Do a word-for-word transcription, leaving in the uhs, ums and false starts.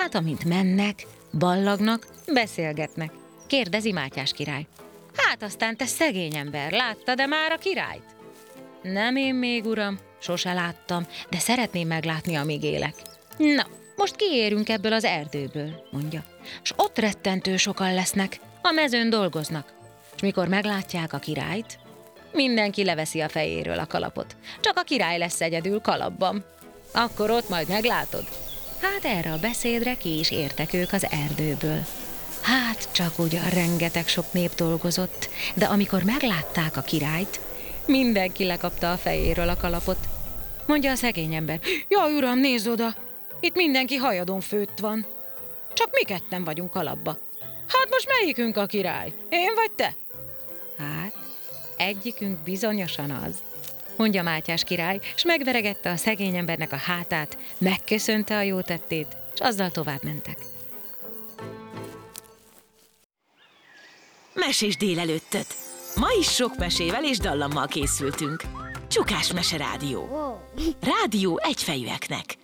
Hát, amint mennek, ballagnak, beszélgetnek. Kérdezi Mátyás király. Hát aztán te szegény ember, láttad-e már a királyt? Nem én még, uram, sose láttam, de szeretném meglátni, amíg élek. Na, most kiérünk ebből az erdőből, mondja, s ott rettentő sokan lesznek, a mezőn dolgoznak. És mikor meglátják a királyt, mindenki leveszi a fejéről a kalapot. Csak a király lesz egyedül kalapban. Akkor ott majd meglátod. Hát erre a beszédre ki is értek ők az erdőből. Hát csak ugyan rengeteg sok nép dolgozott, de amikor meglátták a királyt, mindenki lekapta a fejéről a kalapot. Mondja a szegény ember, jaj, uram, nézz oda! Itt mindenki hajadon főtt van. Csak mi ketten vagyunk kalapba. Hát most melyikünk a király? Én vagy te? Hát, egyikünk bizonyosan az, mondja Mátyás király, s megveregette a szegény embernek a hátát, megköszönte a jó tettét, és azzal tovább mentek. Mesés délelőttöt! Ma is sok mesével és dallammal készültünk. Csukás Mese Rádió. Rádió egyfejűeknek.